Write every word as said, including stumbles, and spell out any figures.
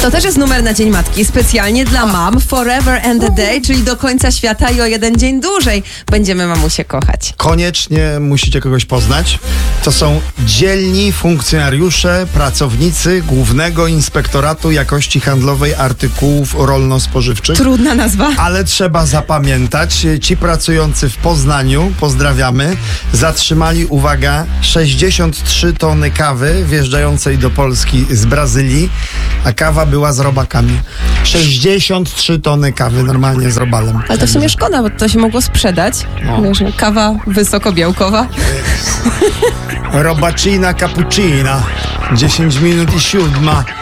To też jest numer na Dzień Matki, specjalnie dla mam. Forever and a day, czyli do końca świata i o jeden dzień dłużej będziemy mamusie kochać. Koniecznie musicie kogoś poznać. To są dzielni funkcjonariusze, pracownicy Głównego Inspektoratu Jakości Handlowej Artykułów Rolno-Spożywczych. Trudna nazwa. Ale trzeba zapamiętać, ci pracujący w Poznaniu, pozdrawiamy, zatrzymali, uwaga, sześćdziesiąt trzy tony kawy wjeżdżającej do Polski z Brazylii, a kawa była z robakami. sześćdziesiąt trzy tony kawy normalnie z robalem. Ale to w sumie szkoda, bo to się mogło sprzedać. No. Wiesz, kawa wysokobiałkowa. Robaccina cappuccina. dziesięć minut i siódma.